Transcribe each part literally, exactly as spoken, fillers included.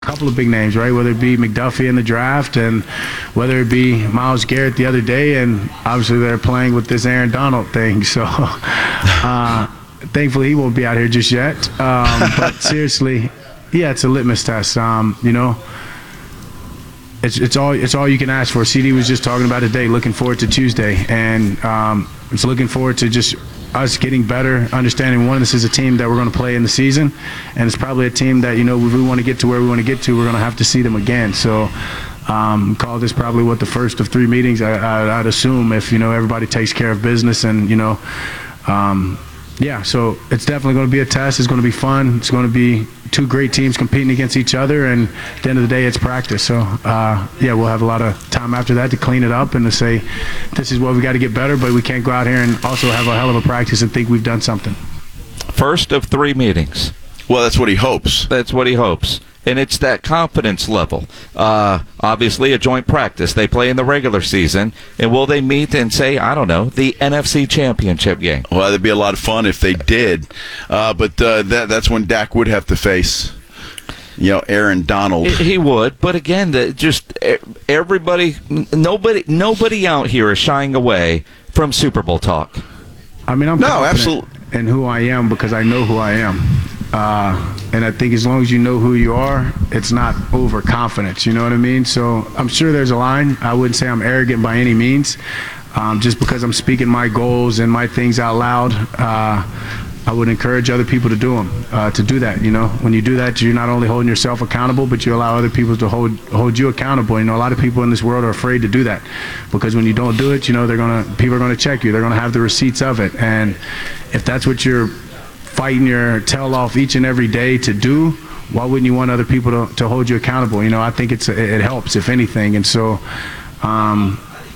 couple of big names, right? Whether it be McDuffie in the draft and whether it be Myles Garrett the other day, and obviously they're playing with this Aaron Donald thing. So uh, thankfully he won't be out here just yet. Um, but seriously, yeah, it's a litmus test. Um, you know, it's it's all it's all you can ask for. C D was just talking about today, looking forward to Tuesday, and um, it's looking forward to just us getting better, understanding one, this is a team that we're going to play in the season, and it's probably a team that, you know, if we want to get to where we want to get to, we're going to have to see them again. So um, call this probably what the first of three meetings, I, I, I'd assume, if, you know, everybody takes care of business. And, you know, um, yeah, so it's definitely going to be a test. It's going to be fun. It's going to be two great teams competing against each other, and at the end of the day, it's practice. So, uh, yeah, we'll have a lot of time after that to clean it up and to say, this is what we got to get better, but we can't go out here and also have a hell of a practice and think we've done something. First of three meetings. Well, that's what he hopes. That's what he hopes. And it's that confidence level. Uh, obviously, a joint practice. They play in the regular season. And will they meet and say, I don't know, the N F C Championship game? Well, that'd be a lot of fun if they did. Uh, but uh, that, that's when Dak would have to face, you know, Aaron Donald. He would. But again, the, just everybody, nobody, nobody out here is shying away from Super Bowl talk. I mean, I'm no, absolutely in who I am because I know who I am. Uh, and I think as long as you know who you are, it's not overconfidence, you know what I mean? So I'm sure there's a line. I wouldn't say I'm arrogant by any means. Um, just because I'm speaking my goals and my things out loud, uh, I would encourage other people to do them, uh, to do that, you know? When you do that, you're not only holding yourself accountable, but you allow other people to hold hold you accountable. You know, a lot of people in this world are afraid to do that because when you don't do it, you know, they're gonna people are going to check you. They're going to have the receipts of it. And if that's what you're fighting your tail off each and every day to do, why wouldn't you want other people to, to hold you accountable? You know, I think it's it helps, if anything. And so, um,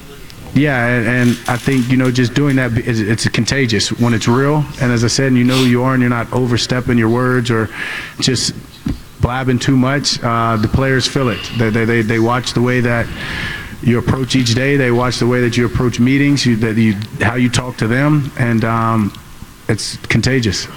yeah, and, and I think, you know, just doing that, it's, it's contagious when it's real. And as I said, and you know who you are and you're not overstepping your words or just blabbing too much, uh, the players feel it. They, they, they, they watch the way that you approach each day. They watch the way that you approach meetings, you, that you, how you talk to them, and um, it's contagious.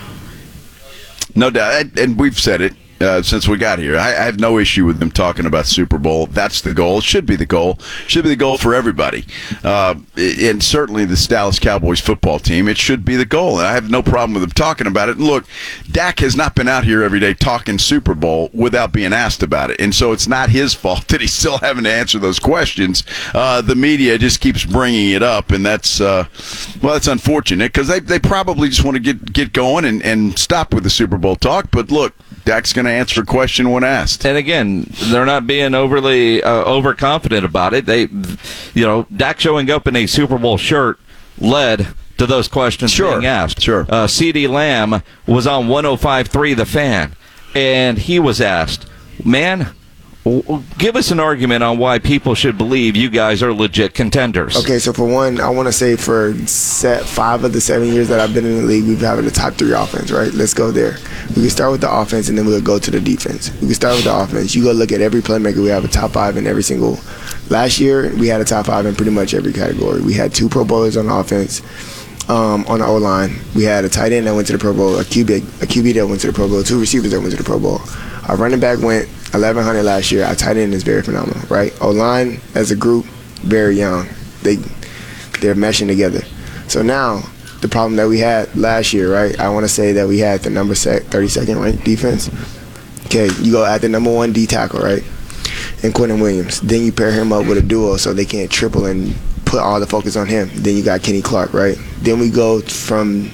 No doubt, and we've said it uh, since we got here. I, I have no issue with them talking about Super Bowl. That's the goal. It should be the goal. Should be the goal for everybody. Uh, and certainly the Dallas Cowboys football team, it should be the goal. And I have no problem with them talking about it. And look, Dak has not been out here every day talking Super Bowl without being asked about it. And so it's not his fault that he's still having to answer those questions. Uh, the media just keeps bringing it up, and that's, uh, well, that's unfortunate because they, they probably just want to get, get going and, and stop with the Super Bowl talk. But look, Dak's going to answer a question when asked. And again, they're not being overly uh, overconfident about it. They, you know, Dak showing up in a Super Bowl shirt led to those questions sure. being asked. Sure. Uh, C D Lamb was on one oh five point three The Fan, and he was asked, man, give us an argument on why people should believe you guys are legit contenders. Okay, so for one, I want to say for set five of the seven years that I've been in the league, we've had the top three offense, right? Let's go there. We can start with the offense, and then we'll go to the defense. We can start with the offense. You go look at every playmaker. We have a top five in every single. Last year, we had a top five in pretty much every category. We had two Pro Bowlers on offense. Um, on the O-line, we had a tight end that went to the Pro Bowl, a Q B, a Q B that went to the Pro Bowl, two receivers that went to the Pro Bowl. Our running back went eleven hundred last year. Our tight end is very phenomenal, right? O-line, as a group, very young. They, they're meshing together. So now, the problem that we had last year, right, I want to say that we had the number thirty-second ranked defense. Okay, you go at the number one D tackle, right, and Quentin Williams. Then you pair him up with a duo so they can't triple and put all the focus on him. Then you got Kenny Clark, right? Then we go from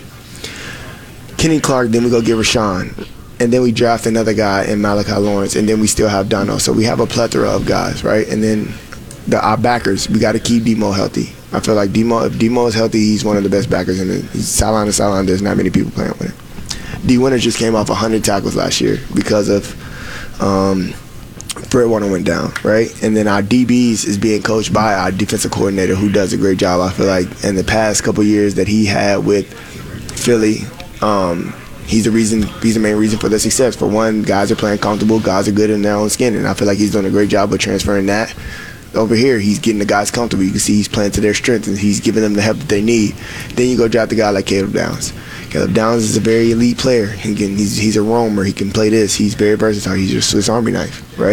Kenny Clark, then we go get Rashawn. And then we draft another guy in Malachi Lawrence, and then we still have Dono. So we have a plethora of guys, right? And then the, our backers, we got to keep Demo healthy. I feel like Demo, if Demo is healthy, he's one of the best backers in the sideline to sideline. There's not many people playing with him. D. Winters just came off one hundred tackles last year because of um, Fred Warner went down, right? And then our D Bs is being coached by our defensive coordinator who does a great job. I feel like in the past couple years that he had with Philly, um, he's the reason. He's the main reason for the success. For one, guys are playing comfortable. Guys are good in their own skin, and I feel like he's doing a great job of transferring that Over here, he's getting the guys comfortable. You can see he's playing to their strengths, and he's giving them the help that they need. Then you go draft a guy like Caleb Downs. Caleb Downs is a very elite player. He can, he's, he's a roamer. He can play this. He's very versatile. He's your Swiss Army knife, right?